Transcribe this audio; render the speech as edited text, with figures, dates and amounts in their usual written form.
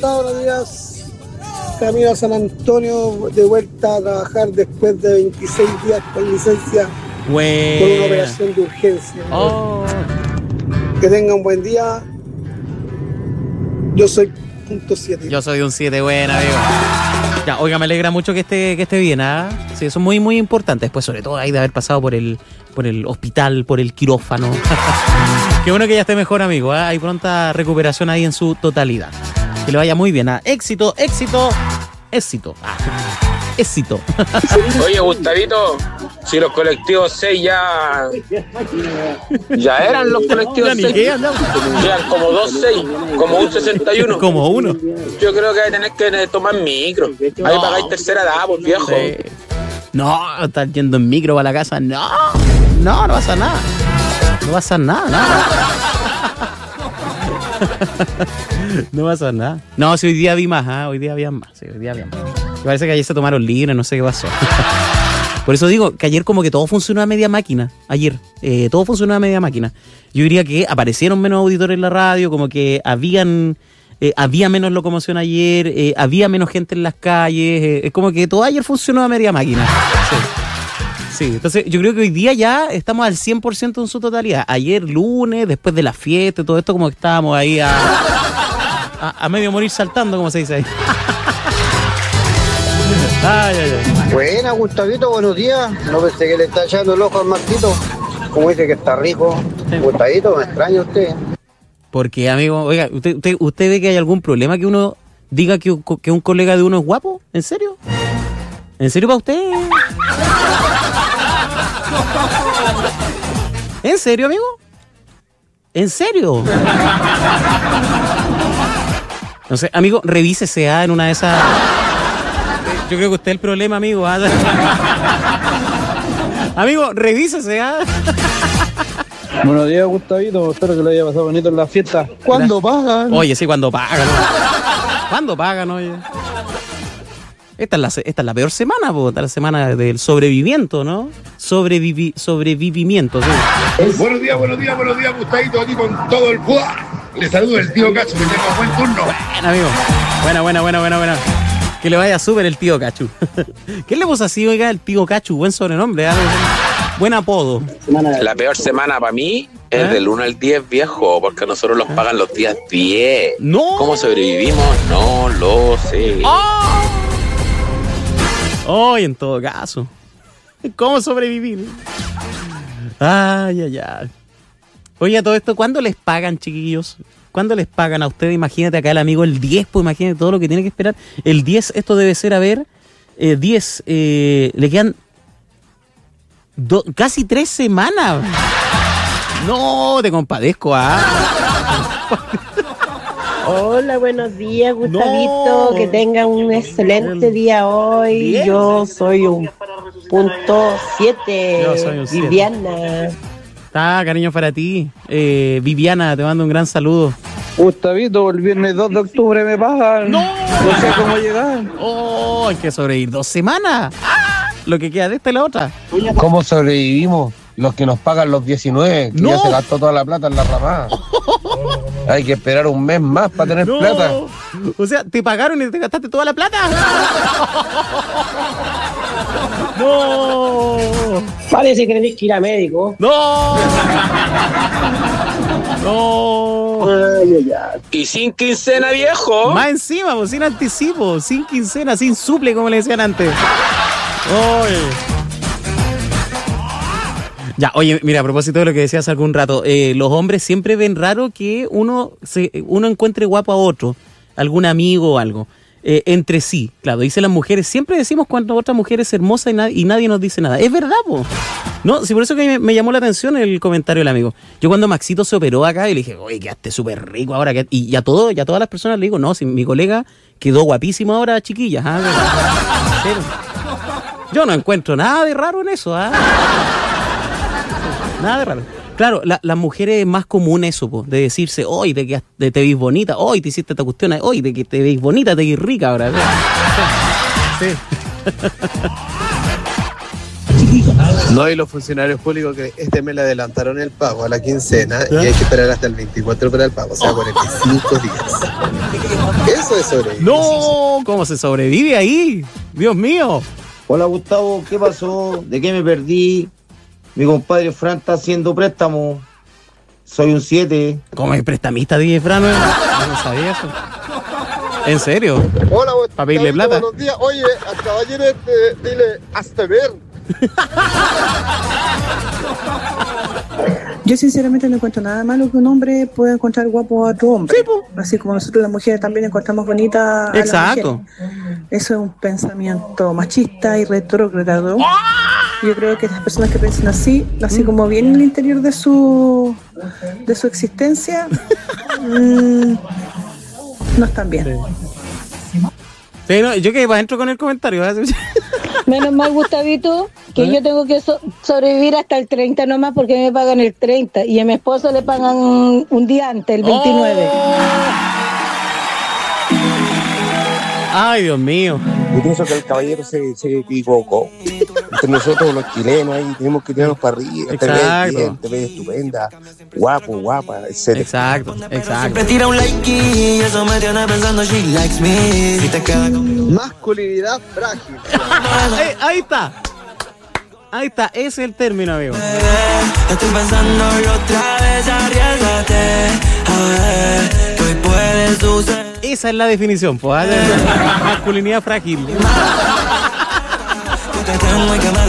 está? Buenos días. Camino a San Antonio de vuelta a trabajar después de 26 días con licencia. Bueno. Con una operación de urgencia. Oh. Que tengan un buen día. Yo soy .7. Yo soy un 7, buena, amigo. Ya, oiga, me alegra mucho que esté bien, ¿ah? Sí, eso es muy, muy importante. Después, sobre todo, hay de haber pasado por el hospital, por el quirófano. Qué bueno que ya esté mejor, amigo, ¿ah? Hay pronta recuperación ahí en su totalidad. Que le vaya muy bien, ¿ah? Éxito, éxito, éxito. Ah, éxito. Oye, Gustavito, si los colectivos 6 ya eran los colectivos 6. Quedan como 2-6, como un 61. Como uno. Yo creo que hay que tener que tomar micro. Ahí pagáis tercera edad, pues viejo. Sí. No, estás yendo en micro para la casa. No pasa nada. No pasa nada. No pasa nada. No, si hoy día vi más, hoy día había más. Sí, hoy día había más. Me parece que ayer se tomaron libres, no sé qué pasó. Por eso digo que ayer como que todo funcionó a media máquina. Ayer, todo funcionó a media máquina. Yo diría que aparecieron menos auditores en la radio, como que había menos locomoción ayer, había menos gente en las calles. Es como que todo ayer funcionó a media máquina. Sí, entonces yo creo que hoy día ya estamos al 100% en su totalidad. Ayer lunes, después de la fiesta y todo esto, como que estábamos ahí a medio morir saltando, como se dice ahí. Ay. Buena, Gustavito, buenos días. No pensé que le está echando el ojo al Marquito. Como dice que está rico. Gustavito, me extraña usted. Porque, amigo, oiga, ¿usted ve que hay algún problema que uno diga que un colega de uno es guapo? ¿En serio? ¿En serio para usted? ¿En serio, amigo? ¿En serio? No sé, amigo, revísese en una de esas... Yo creo que usted es el problema, amigo. Amigo, revísese. Buenos días, Gustavito. Espero que lo haya pasado bonito en la fiesta. ¿Cuándo pagan? Oye, sí, ¿cuándo pagan? ¿Cuándo pagan, oye? Esta es la peor semana, po. Esta es la semana del sobrevivimiento, ¿no? Sobrevivimiento, sí. Buenos días, Gustavito, aquí con todo el ¡buah! Le saludo el tío Cacho, que tenga buen turno. Buena, amigo. Buena. Que le vaya súper el tío Cachu. ¿Qué le puso así, oiga, el tío Cachu? Buen sobrenombre, buen apodo. La peor semana para mí es del 1 al 10, viejo, porque a nosotros los pagan los días 10. No. ¿Cómo sobrevivimos? No lo sé. En todo caso. ¿Cómo sobrevivir? Ay. Oye, todo esto, ¿cuándo les pagan, chiquillos? ¿Cuándo les pagan a ustedes? Imagínate acá el amigo el 10, pues imagínate todo lo que tiene que esperar. El 10, esto debe ser, 10, le quedan casi 3 semanas. No, te compadezco, Hola, buenos días, Gustavito. Que tengan un excelente día hoy. 10. Yo soy un .7. Yo soy un 7. Viviana. Cariño para ti. Viviana, te mando un gran saludo. Gustavito, el viernes 2 de octubre me pagan. No sé cómo llegar. Hay que sobrevivir 2 semanas. Lo que queda de esta y la otra. ¿Cómo sobrevivimos? Los que nos pagan los 19, que ya se gastó toda la plata en la ramada. Hay que esperar un mes más para tener plata. O sea, te pagaron y te gastaste toda la plata. No. Parece que tenés que ir a médico. No. Y sin quincena, viejo. Más encima, pues, sin anticipo, sin quincena, sin suple, como le decían antes. Ya, oye, mira, a propósito de lo que decías hace algún rato, los hombres siempre ven raro que uno encuentre guapo a otro, algún amigo o algo, entre sí. Claro, dicen las mujeres, siempre decimos cuando otra mujer es hermosa y nadie nos dice nada. Es verdad, po. No, sí, por eso que me llamó la atención el comentario del amigo. Yo cuando Maxito se operó acá y le dije, oye, quedaste súper rico ahora. Y a todas las personas le digo, no, si mi colega quedó guapísimo ahora, chiquillas. Yo no encuentro nada de raro en eso, Nada de raro. Claro, las mujeres es más común eso, po, de decirse, hoy te veis bonita, hoy te hiciste esta cuestión, hoy de que te veis bonita, te veis rica ahora. Sí. No, y los funcionarios públicos que este mes le adelantaron el pago a la quincena y hay que esperar hasta el 24 para el pago, o sea, 45 días. Eso es sobrevivir. No, ¿cómo se sobrevive ahí? Dios mío. Hola Gustavo, ¿qué pasó? ¿De qué me perdí? Mi compadre Fran está haciendo préstamo. Soy un 7. ¿Cómo es prestamista, DJ Fran? No sabía eso. ¿En serio? Hola, ¿Para pedirle plata? buenos días. Oye, al caballero dile hasta ver. Yo sinceramente no encuentro nada malo que un hombre pueda encontrar guapo a otro hombre. Sí, así como nosotros las mujeres también encontramos bonita a Exacto. las mujeres. Eso es un pensamiento machista y retrógrado. Yo creo que las personas que piensan así como bien en el interior de su existencia, no están bien. Sí, no, yo quedé para adentro con el comentario. Menos mal, Gustavito, que yo tengo que sobrevivir hasta el 30 nomás porque me pagan el 30 y a mi esposo le pagan un día antes, el 29. Ay, Dios mío. Yo pienso que el caballero se equivocó. Entre nosotros los chilenos ahí tenemos que tirarnos para arriba. Exacto. Te ves bien, te ves estupenda, guapa, etc. Exacto. Siempre tira un like y eso me tiene pensando she likes me. Si te queda conmigo. Masculinidad frágil. Ahí está. Ahí está, ese es el término, amigo. Estoy pensándolo otra vez, arriesgate. A ver, que hoy puede suceder. Esa es la definición, pues. Masculinidad frágil.